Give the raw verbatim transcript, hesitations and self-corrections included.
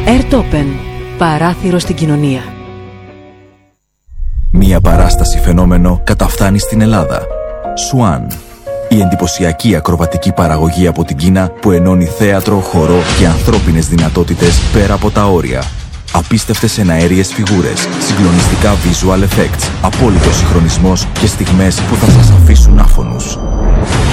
Airtopen. Παράθυρο στην κοινωνία. Μία παράσταση φαινόμενο καταφθάνει στην Ελλάδα. Swan. Η εντυπωσιακή ακροβατική παραγωγή από την Κίνα που ενώνει θέατρο, χορό και ανθρώπινες δυνατότητες πέρα από τα όρια. Απίστευτες εναέριες φιγούρες, συγκλονιστικά visual effects, απόλυτος συγχρονισμός και στιγμές που θα σας αφήσουν άφωνους.